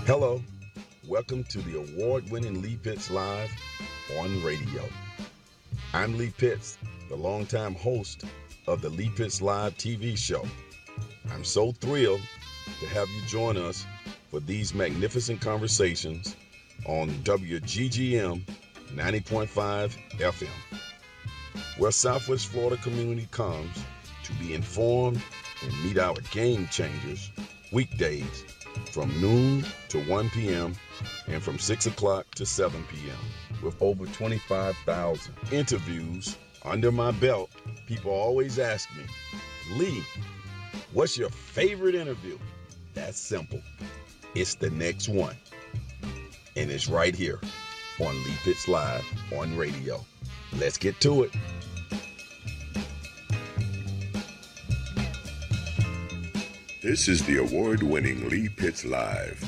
Hello, welcome to the award-winning Lee Pitts Live on radio. I'm Lee Pitts, the longtime host of the Lee Pitts Live TV show. I'm so thrilled to have you join us for these magnificent conversations on WGGM 90.5 FM, where Southwest Florida community comes to be informed and meet our game changers weekdays from noon to 1 p.m. and from 6 o'clock to 7 p.m. With over 25,000 interviews under my belt, people always ask me, Lee, what's your favorite interview? That's simple. It's the next one. And it's right here on Lee Pitts Live on radio. Let's get to it. This is the award-winning Lee Pitts Live.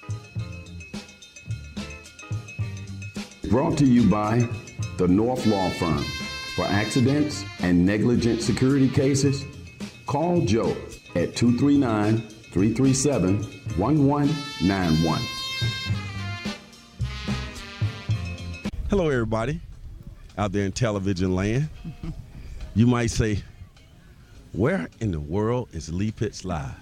Brought to you by the North Law Firm. For accidents and negligent security cases, call Joe at 239-337-1191. Hello, everybody out there in television land. You might say, where in the world is Lee Pitts Live?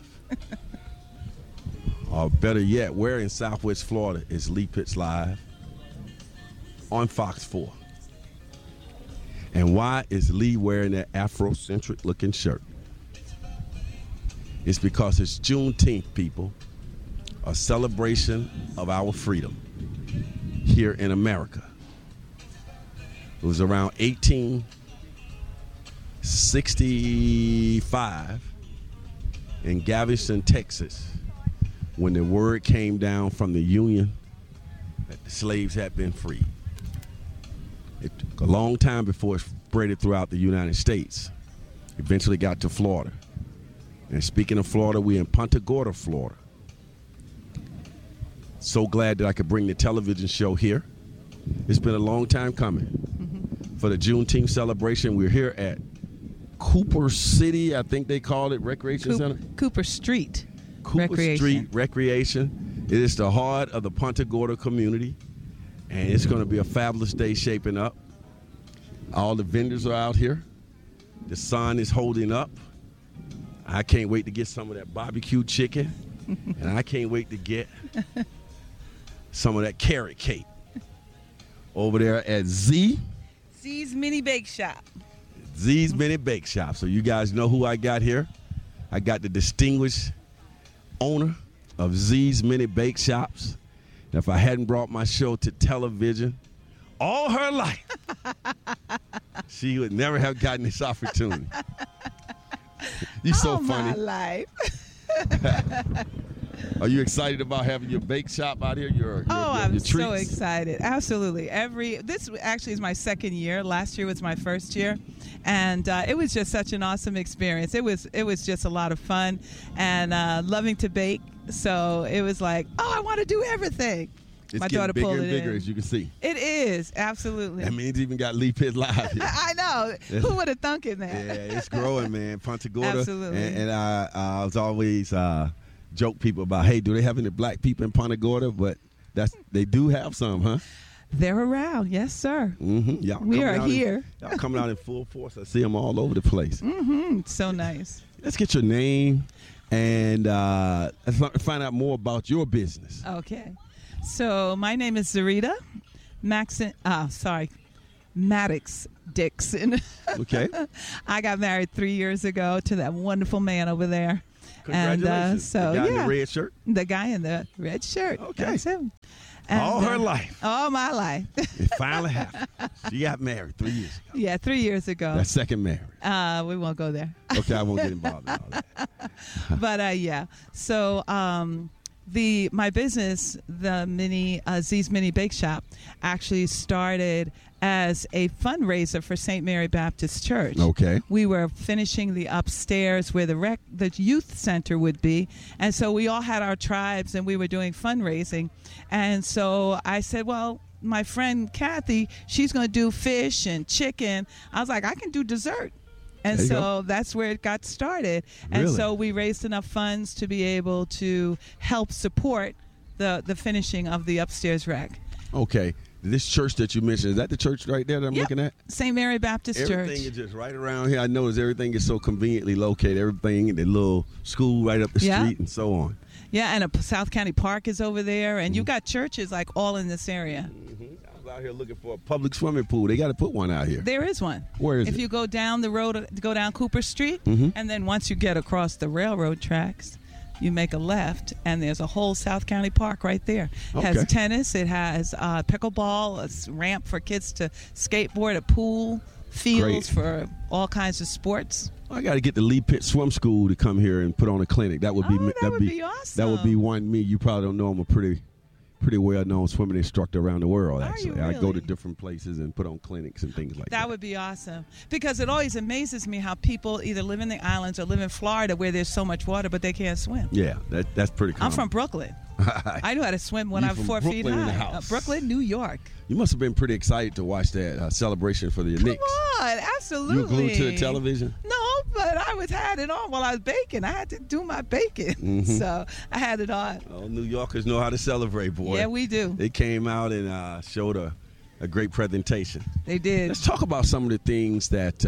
Or better yet, where in Southwest Florida is Lee Pitts Live? On Fox 4. And why is Lee wearing that Afrocentric looking shirt? It's because it's Juneteenth, people, a celebration of our freedom here in America. It was around 1865 in Galveston, Texas, when the word came down from the Union that the slaves had been freed. It took a long time before it spread throughout the United States. Eventually got to Florida. And speaking of Florida, we're in Punta Gorda, Florida. So glad that I could bring the television show here. It's been a long time coming. For the Juneteenth celebration, we're here at Cooper City, I think they called it, Recreation Center? Cooper Street. Cooper Street Recreation. It is the heart of the Punta Gorda community, and it's going to be a fabulous day shaping up. All the vendors are out here. The sun is holding up. I can't wait to get some of that barbecue chicken, and I can't wait to get some of that carrot cake over there at Z's Mini Bake Shop. Z's Mini Bake Shop. So you guys know who I got here. I got the distinguished owner of Z's Mini Bake Shops. And if I hadn't brought my show to television all her life, she would never have gotten this opportunity. You're so funny. My life. Are you excited about having your bake shop out here? I'm your so excited. Absolutely. This actually is my second year. Last year was my first year. And it was just such an awesome experience. It was just a lot of fun and loving to bake. So it was like, I want to do everything. It's my getting daughter bigger pulled and it bigger, in. as you can see. It is, absolutely. That means even got Lee Pitts Live here. I know. Who would have thunk it, man? Yeah, it's growing, man. Punta Gorda. Absolutely. And I was always joke people about, hey, do they have any black people in Punta Gorda? But they do have some, huh? They're around, yes, sir. Mm-hmm. We are here. Y'all coming out in full force. I see them all over the place. Mm-hmm. So nice. Let's get your name and let's find out more about your business. Okay. So my name is Zarita Maddox Dixon. Okay. I got married 3 years ago to that wonderful man over there. Congratulations. And the guy in the red shirt? The guy in the red shirt. Okay. That's him. And, all her life. All my life. It finally happened. She got married 3 years ago. Yeah, 3 years ago. That second marriage. We won't go there. Okay, I won't get involved in all that. But yeah. So my business, the Z's Mini Bake Shop, actually started as a fundraiser for St. Mary Baptist Church. Okay. We were finishing the upstairs where the youth center would be, and so we all had our tribes and we were doing fundraising. And so I said, well, my friend Kathy, she's going to do fish and chicken. I was like, I can do dessert. And so that's where it got started. And Really? so we raised enough funds to be able to help support the finishing of the upstairs rec. Okay. This church that you mentioned, is that the church right there that I'm looking at? St. Mary Baptist Church. Everything is just right around here. I notice everything is so conveniently located. Everything, the little school right up the street and so on. Yeah, and a South County Park is over there, and you've got churches like all in this area. I was out here looking for a public swimming pool. They got to put one out here. There is one. Where is it? If you go down the road, go down Cooper Street, and then once you get across the railroad tracks, you make a left, and there's a whole South County Park right there. It has tennis. It has pickleball, a ramp for kids to skateboard, a pool, fields for all kinds of sports. I got to get the Lee Pitt Swim School to come here and put on a clinic. That would be that would be awesome. That would be one me. You probably don't know I'm a pretty well-known swimming instructor around the world, actually. Really? I go to different places and put on clinics and things like that. That would be awesome. Because it always amazes me how people either live in the islands or live in Florida where there's so much water, but they can't swim. Yeah, that's pretty common. I'm from Brooklyn. I knew how to swim when I was 4 feet high. Brooklyn, New York. You must have been pretty excited to watch that celebration for the Knicks. Come on, absolutely. You were glued to the television? No, but I had it on while I was baking. I had to do my baking, so I had it on. Oh, New Yorkers know how to celebrate, boy. Yeah, we do. They came out and showed a great presentation. They did. Let's talk about some of the things that.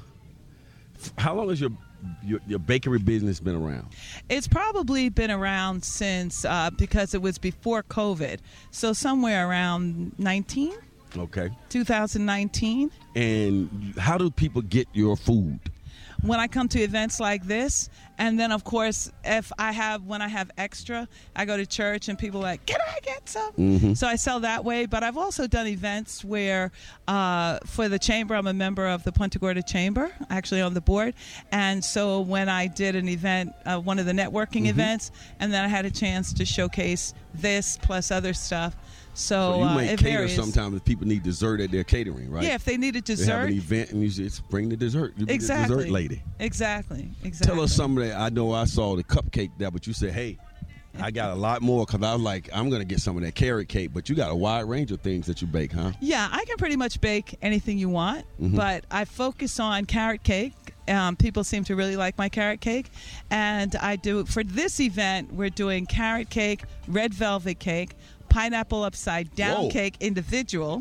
How long has your bakery business been around? It's probably been around since because it was before COVID, so somewhere around 19. Okay. 2019. And how do people get your food? When I come to events like this, and then of course when I have extra, I go to church and people are like, can I get some? So I sell that way. But I've also done events where for the chamber, I'm a member of the Punta Gorda Chamber, actually on the board. And so when I did an event, one of the networking events, and then I had a chance to showcase this plus other stuff. So you may it cater varies. sometimes if people need dessert at their catering, right? Yeah, if they need a dessert. They have an event and you just bring the dessert. You be Exactly. the dessert lady. Exactly. Tell us some of that. I know I saw the cupcake there, but you said, hey, I got a lot more because I was like, I'm going to get some of that carrot cake. But you got a wide range of things that you bake, huh? Yeah, I can pretty much bake anything you want, but I focus on carrot cake. People seem to really like my carrot cake. And I do, for this event, we're doing carrot cake, red velvet cake, pineapple upside down cake individual.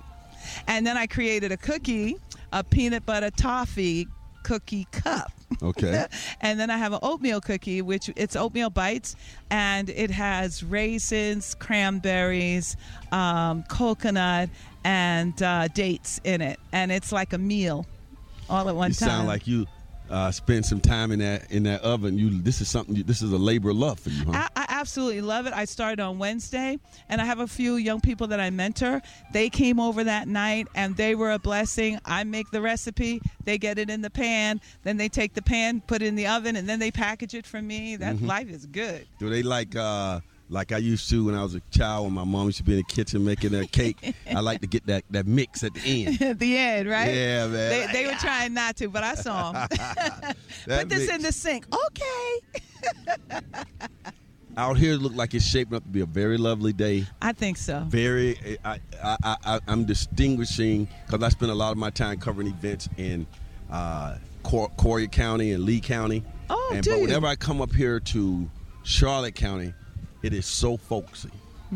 And then I created a cookie, a peanut butter toffee cookie cup. Okay. And then I have an oatmeal cookie, which it's oatmeal bites, and it has raisins, cranberries, coconut, and dates in it. And it's like a meal all at one time. You sound like you spend some time in that oven. This is a labor of love for you, huh? I absolutely love it. I started on Wednesday, and I have a few young people that I mentor. They came over that night, and they were a blessing. I make the recipe. They get it in the pan. Then they take the pan, put it in the oven, and then they package it for me. That life is good. Do they like I used to when I was a child, when my mom used to be in the kitchen making a cake? I like to get that mix at the end. At the end, right? Yeah, man. They were trying not to, but I saw them. Put this in the sink. Okay. Out here, it looked like it's shaping up to be a very lovely day. I think so. Very. I'm distinguishing because I spend a lot of my time covering events in Collier County and Lee County. Oh, but whenever I come up here to Charlotte County, it is so folksy.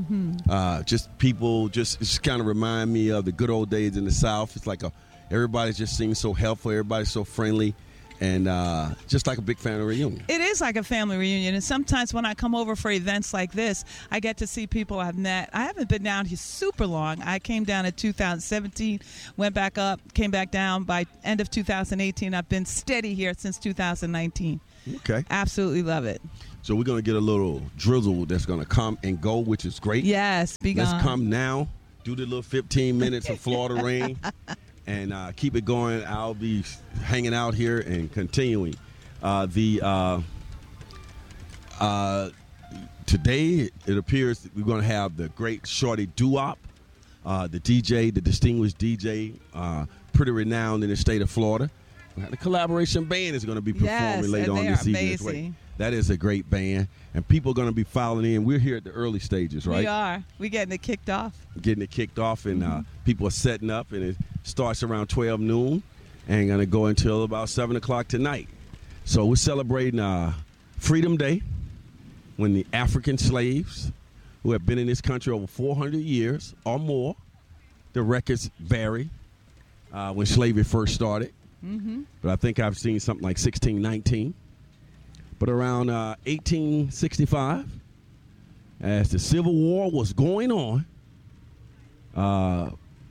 Just people just kind of remind me of the good old days in the South. It's like everybody just seems so helpful. Everybody's so friendly. And just like a big family reunion. It is like a family reunion. And sometimes when I come over for events like this, I get to see people I've met. I haven't been down here super long. I came down in 2017, went back up, came back down by end of 2018. I've been steady here since 2019. Okay. Absolutely love it. So we're going to get a little drizzle that's going to come and go, which is great. Yes, be gone. Let's come now, do the little 15 minutes of Florida rain. And keep it going. I'll be hanging out here and continuing. Today, it appears that we're going to have the great Shorty Doo-Wop, the distinguished DJ, pretty renowned in the state of Florida. The Collaboration Band is going to be performing later on this evening as well. That is a great band, and people are going to be filing in. We're here at the early stages, right? We are. We're getting it kicked off. And people are setting up, and it starts around 12 noon and going to go until about 7 o'clock tonight. So we're celebrating Freedom Day, when the African slaves who have been in this country over 400 years or more. The records vary when slavery first started. Mm-hmm. But I think I've seen something like 1619. But around 1865, as the Civil War was going on, around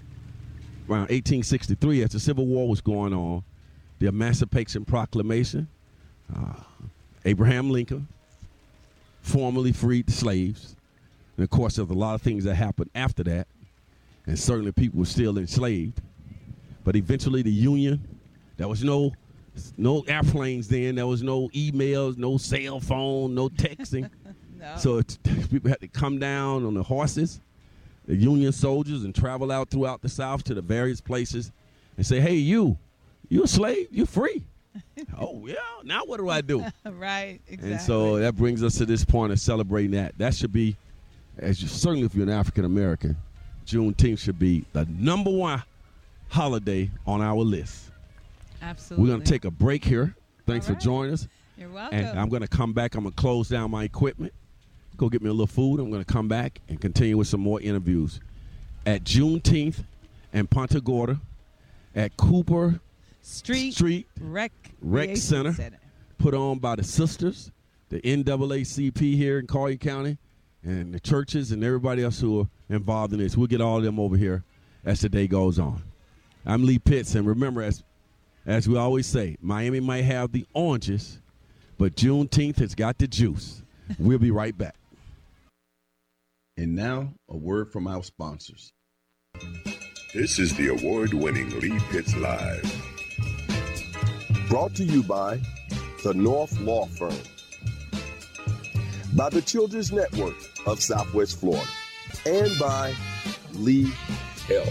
1863, as the Civil War was going on, the Emancipation Proclamation, Abraham Lincoln formally freed the slaves. And, of course, there's a lot of things that happened after that, and certainly people were still enslaved. But eventually the Union, there was no airplanes then, there was no emails, no cell phone, no texting. No. So people had to come down on the horses, the Union soldiers, and travel out throughout the South to the various places and say, hey, you a slave? You're free. Oh, yeah, now what do I do? Right, exactly. And so that brings us to this point of celebrating that. That should be, certainly if you're an African-American, Juneteenth should be the number one holiday on our list. Absolutely. We're going to take a break here. Thanks for joining us. You're welcome. And I'm going to come back. I'm going to close down my equipment, go get me a little food. I'm going to come back and continue with some more interviews at Juneteenth and Punta Gorda at Cooper Street Rec Center, put on by the sisters, the NAACP here in Collier County, and the churches and everybody else who are involved in this. We'll get all of them over here as the day goes on. I'm Lee Pitts, and remember, as we always say, Miami might have the oranges, but Juneteenth has got the juice. We'll be right back. And now, a word from our sponsors. This is the award-winning Lee Pitts Live. Brought to you by the North Law Firm, by the Children's Network of Southwest Florida, and by Lee Health.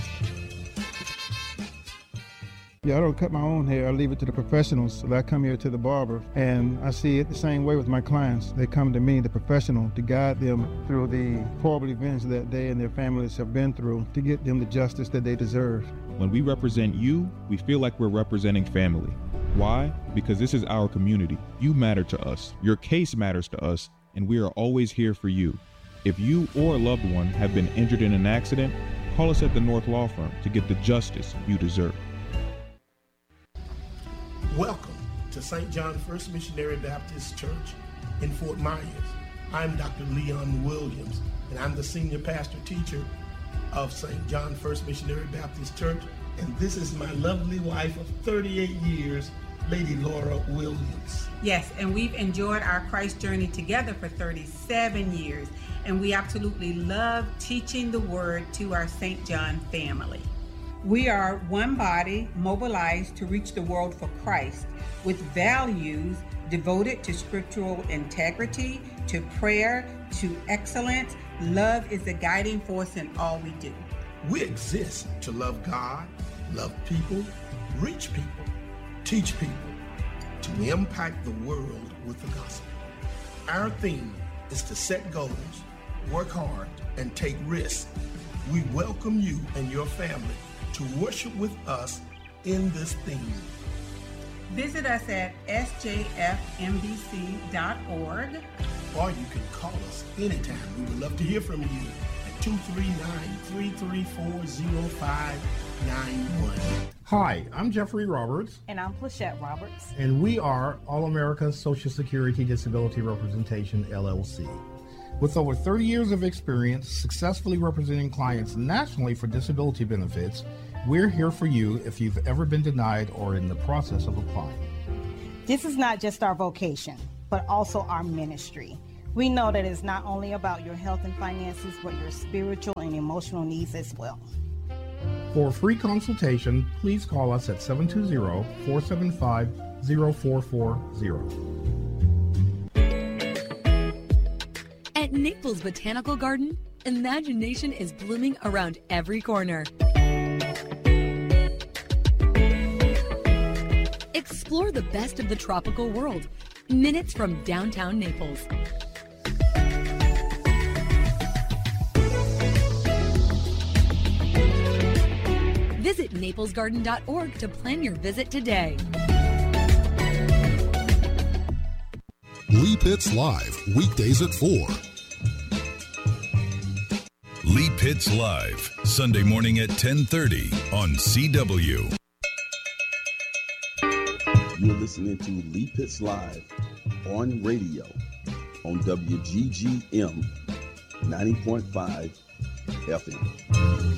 Yeah, I don't cut my own hair. I leave it to the professionals. So I come here to the barber, and I see it the same way with my clients. They come to me, the professional, to guide them through the horrible events that they and their families have been through to get them the justice that they deserve. When we represent you, we feel like we're representing family. Why? Because this is our community. You matter to us. Your case matters to us, and we are always here for you. If you or a loved one have been injured in an accident, call us at the North Law Firm to get the justice you deserve. Welcome to St. John First Missionary Baptist Church in Fort Myers. I'm Dr. Leon Williams, and I'm the senior pastor teacher of St. John First Missionary Baptist Church, and this is my lovely wife of 38 years, Lady Laura Williams. Yes, and we've enjoyed our Christ journey together for 37 years, and we absolutely love teaching the Word to our St. John family. We are one body mobilized to reach the world for Christ with values devoted to scriptural integrity, to prayer, to excellence. Love is the guiding force in all we do. We exist to love God, love people, reach people, teach people, to impact the world with the gospel. Our theme is to set goals, work hard, and take risks. We welcome you and your family to worship with us in this theme. Visit us at sjfmbc.org. Or you can call us anytime. We would love to hear from you at 239-334-0591. Hi, I'm Jeffrey Roberts. And I'm Plachette Roberts. And we are All-America Social Security Disability Representation, LLC. With over 30 years of experience successfully representing clients nationally for disability benefits, we're here for you if you've ever been denied or in the process of applying. This is not just our vocation, but also our ministry. We know that it's not only about your health and finances, but your spiritual and emotional needs as well. For a free consultation, please call us at 720-475-0440. At Naples Botanical Garden, imagination is blooming around every corner. Explore the best of the tropical world, minutes from downtown Naples. Visit naplesgarden.org to plan your visit today. Lee Pitts Live, weekdays at 4. Lee Pitts Live, Sunday morning at 10:30 on CW. You're listening to Lee Pitts Live on radio on WGGM 90.5 FM.